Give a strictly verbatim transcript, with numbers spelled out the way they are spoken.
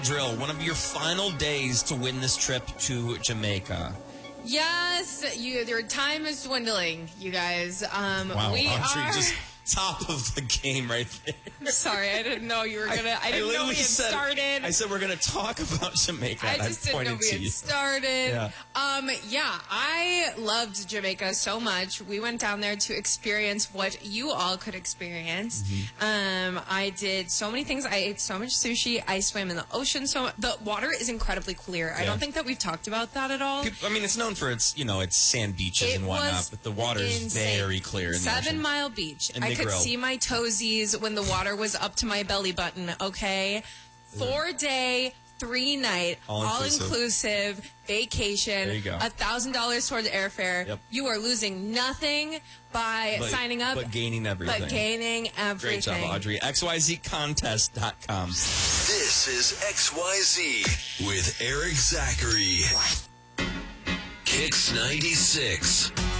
Drill, one of your final days to win this trip to Jamaica. Yes, you, your time is dwindling, you guys. Um, Wow, we Audrey, are... just top of the game right there. Sorry, I didn't know you were going to... I, I didn't know we had said, started. I said we're going to talk about Jamaica. I just I didn't know we had you. started. Yeah. Um, yeah, I loved Jamaica so much. We went down there to experience what you all could experience. Mm-hmm. Um, I did so many things. I ate so much sushi. I swam in the ocean. So the water is incredibly clear. Yeah. I don't think that we've talked about that at all. People, I mean, it's known for its, you know, its sand beaches it and whatnot, but the water is very clear. In Seven the ocean. Mile Beach. And I could grill. see my toesies when the water was up to my belly button. Okay, four day. Three night, all inclusive. all inclusive vacation. There you go. A thousand dollars towards airfare. Yep. You are losing nothing by but, signing up, but gaining everything. But gaining everything. Great job, Audrey. X Y Z contest dot com. This is X Y Z with Eric Zachary. Kicks ninety-six.